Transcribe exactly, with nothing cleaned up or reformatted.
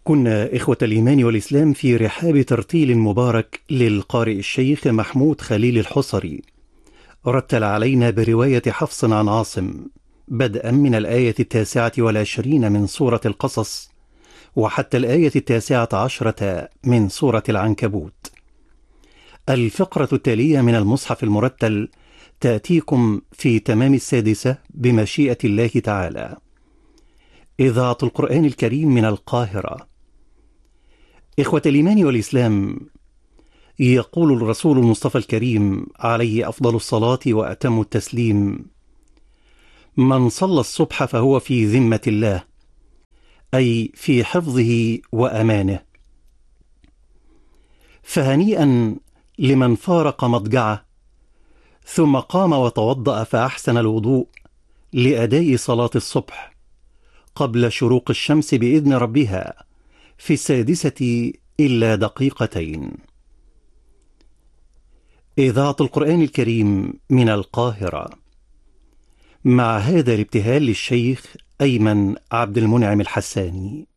كنا إخوة الإيمان والإسلام في رحاب ترتيل مبارك للقارئ الشيخ محمود خليل الحصري، رتل علينا برواية حفص عن عاصم بدءا من الآية التاسعة والعشرين من سورة القصص وحتى الآية التاسعة عشرة من سورة العنكبوت. الفقرة التالية من المصحف المرتل تأتيكم في تمام السادسة بمشيئة الله تعالى. إذاعة القرآن الكريم من القاهرة. إخوة الإيمان والإسلام، يقول الرسول المصطفى الكريم عليه أفضل الصلاة وأتم التسليم: من صلى الصبح فهو في ذمة الله، أي في حفظه وأمانه. فهنيئا لمن فارق مضجعه ثم قام وتوضأ فأحسن الوضوء لأداء صلاة الصبح قبل شروق الشمس بإذن ربها في السادسة إلا دقيقتين. إذاعة القرآن الكريم من القاهرة. مع هذا الابتهال للشيخ أيمن عبد المنعم الحساني.